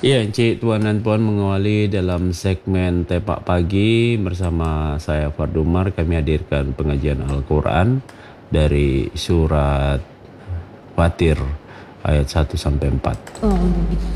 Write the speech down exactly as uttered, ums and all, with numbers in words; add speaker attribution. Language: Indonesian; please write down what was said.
Speaker 1: Iya, Encik, Tuan dan Puan mengawali dalam segmen Tepak Pagi bersama saya Fardumar. Kami hadirkan pengajian Al-Quran dari surat Fatir ayat satu sampai empat.
Speaker 2: Oh.